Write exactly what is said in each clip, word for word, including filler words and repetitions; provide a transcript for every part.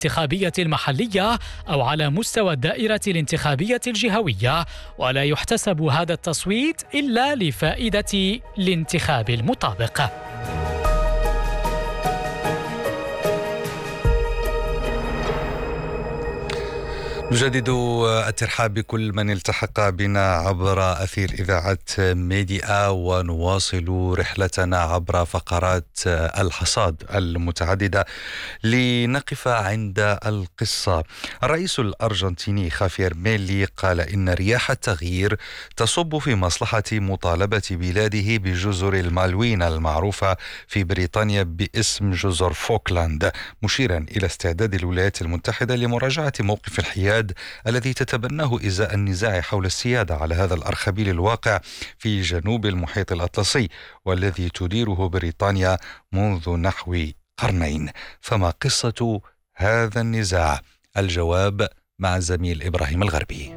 الانتخابية المحلية أو على مستوى الدائرة الانتخابية الجهوية، ولا يحتسب هذا التصويت إلا لفائدة الانتخاب المطابق. نجدد الترحاب بكل من التحق بنا عبر أثير إذاعة ميديا، ونواصل رحلتنا عبر فقرات الحصاد المتعددة لنقف عند القصة. الرئيس الأرجنتيني خافير ميلي قال إن رياح التغيير تصب في مصلحة مطالبة بلاده بجزر المالوين المعروفة في بريطانيا باسم جزر فوكلاند، مشيرا إلى استعداد الولايات المتحدة لمراجعة موقف الحياد الذي تتبناه إزاء النزاع حول السيادة على هذا الأرخبيل الواقع في جنوب المحيط الأطلسي، والذي تديره بريطانيا منذ نحو قرنين. فما قصة هذا النزاع؟ الجواب مع الزميل إبراهيم الغربي.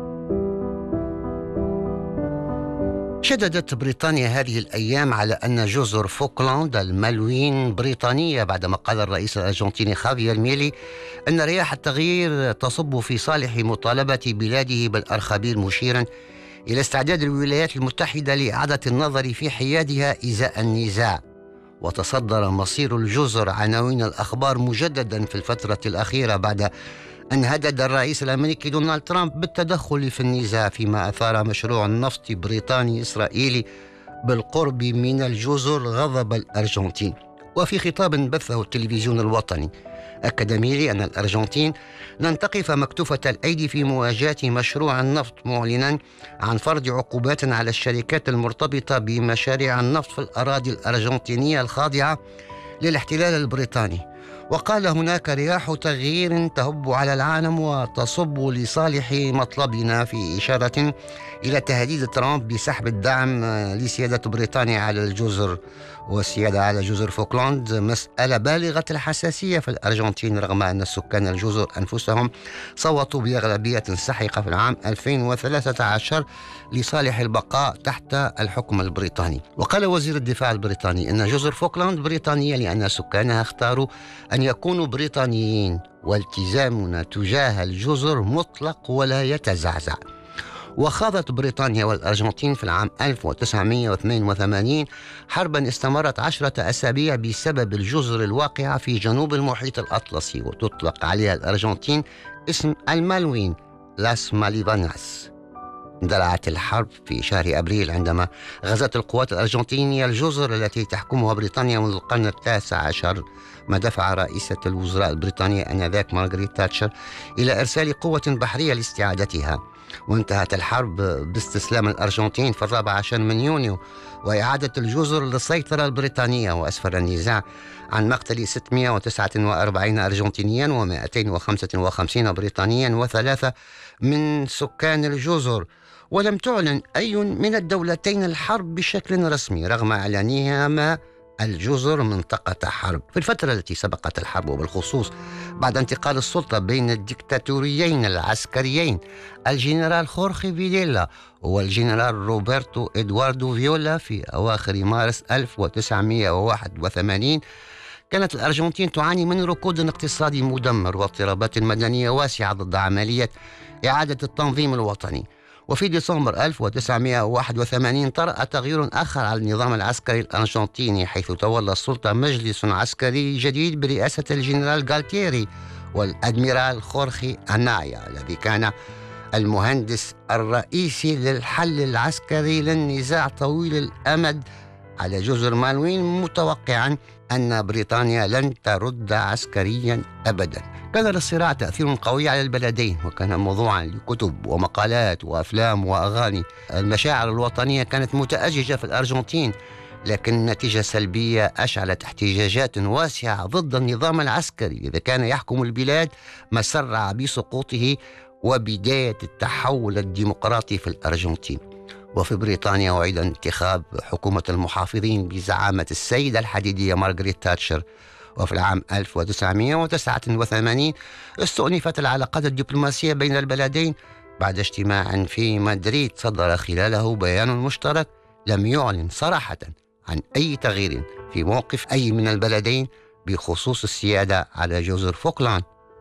شددت بريطانيا هذه الأيام على أن جزر فوكلاند المالوين بريطانية، بعدما قال الرئيس الأرجنتيني خافير ميلي أن رياح التغيير تصب في صالح مطالبة بلاده بالأرخبيل، مشيرا إلى استعداد الولايات المتحدة لإعادة النظر في حيادها إزاء النزاع. وتصدر مصير الجزر عناوين الأخبار مجددا في الفترة الأخيرة بعد أن هدد الرئيس الأمريكي دونالد ترامب بالتدخل في النزاع، فيما أثار مشروع نفط بريطاني إسرائيلي بالقرب من الجزر غضب الأرجنتين. وفي خطاب بثه التلفزيون الوطني أكد ميلي أن الأرجنتين لن تقف مكتوفة الأيدي في مواجهة مشروع النفط، معلنا عن فرض عقوبات على الشركات المرتبطة بمشاريع النفط في الأراضي الأرجنتينية الخاضعة للاحتلال البريطاني. وقال هناك رياح تغيير تهب على العالم وتصب لصالح مطلبنا، في إشارة إلى تهديد ترامب بسحب الدعم لسيادة بريطانيا على الجزر. والسيادة على جزر فوكلاند مسألة بالغة الحساسية في الأرجنتين، رغم أن سكان الجزر أنفسهم صوتوا بأغلبية سحقة في العام ألفين وثلاثة عشر لصالح البقاء تحت الحكم البريطاني. وقال وزير الدفاع البريطاني أن جزر فوكلاند بريطانية لأن سكانها اختاروا أن يكونوا بريطانيين، والتزامنا تجاه الجزر مطلق ولا يتزعزع. وخاضت بريطانيا والأرجنتين في العام ألف وتسعمائة واثنين وثمانين حربا استمرت عشرة أسابيع بسبب الجزر الواقعة في جنوب المحيط الأطلسي، وتطلق عليها الأرجنتين اسم المالوين لاس ماليفاناس. اندلعت الحرب في شهر أبريل عندما غزت القوات الأرجنتينية الجزر التي تحكمها بريطانيا منذ القرن التاسع عشر، ما دفع رئيسة الوزراء البريطانية آنذاك مارغريت تاتشر إلى إرسال قوة بحرية لاستعادتها. وانتهت الحرب باستسلام الأرجنتين في الرابع عشر من يونيو وإعادة الجزر للسيطرة البريطانية، وأسفر النزاع عن مقتل ستمائة وتسعة وأربعين أرجنتينيا ومئتين وخمسة وخمسين بريطانيا وثلاثة من سكان الجزر. ولم تعلن أي من الدولتين الحرب بشكل رسمي، رغم إعلانها الجزر منطقة حرب. في الفترة التي سبقت الحرب، وبالخصوص بعد انتقال السلطة بين الدكتاتوريين العسكريين الجنرال خورخي فيديلا والجنرال روبرتو إدواردو فيولا في أواخر مارس ألف وتسعمائة وواحد وثمانين، كانت الأرجنتين تعاني من ركود اقتصادي مدمر واضطرابات مدنية واسعة ضد عملية إعادة التنظيم الوطني. وفي ديسمبر ألف وتسعمائة وواحد وثمانين طرأ تغيير آخر على النظام العسكري الأرجنتيني، حيث تولى السلطة مجلس عسكري جديد برئاسة الجنرال غالتيري والأدميرال خورخي أنايا، الذي كان المهندس الرئيسي للحل العسكري للنزاع طويل الأمد على جزر مالوين، متوقعا أن بريطانيا لن ترد عسكريا أبدا. كان للصراع تأثير قوي على البلدين، وكان موضوعا لكتب ومقالات وأفلام وأغاني. المشاعر الوطنية كانت متأججة في الأرجنتين، لكن نتيجة سلبية أشعلت احتجاجات واسعة ضد النظام العسكري إذا كان يحكم البلاد، ما سرع بسقوطه وبداية التحول الديمقراطي في الأرجنتين. وفي بريطانيا أعيد انتخاب حكومة المحافظين بزعامة السيدة الحديدية مارغريت تاتشر. وفي العام ألف وتسعمائة وتسعة وثمانين استؤنفت العلاقات الدبلوماسية بين البلدين بعد اجتماع في مدريد صدر خلاله بيان مشترك لم يعلن صراحة عن أي تغيير في موقف أي من البلدين بخصوص السيادة على جزر فوكلاند.